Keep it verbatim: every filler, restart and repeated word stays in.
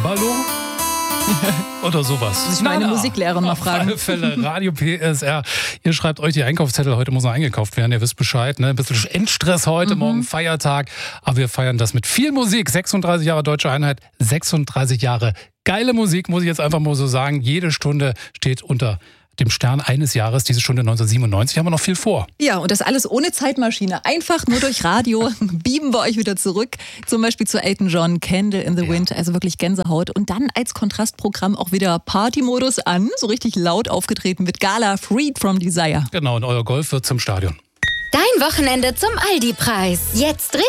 Ballo? Oder sowas. Muss ich meine Na, Musiklehrerin mal auf fragen. alle Fälle, Radio P S R. Ihr schreibt euch die Einkaufszettel, heute muss noch eingekauft werden, ihr wisst Bescheid. Ne? Ein bisschen Endstress heute, mhm. morgen Feiertag. Aber wir feiern das mit viel Musik. sechsunddreißig Jahre Deutsche Einheit, sechsunddreißig Jahre geile Musik, muss ich jetzt einfach mal so sagen. Jede Stunde steht unter dem Stern eines Jahres, diese Stunde neunzehnhundertsiebenundneunzig, haben wir noch viel vor. Ja, und das alles ohne Zeitmaschine. Einfach nur durch Radio beamen wir euch wieder zurück. Zum Beispiel zu Elton John, Candle in the ja. Wind, also wirklich Gänsehaut. Und dann als Kontrastprogramm auch wieder Partymodus an, so richtig laut aufgetreten mit Gala, Freed from Desire. Genau, und euer Golf wird zum Stadion. Dein Wochenende zum Aldi-Preis. Jetzt richtig.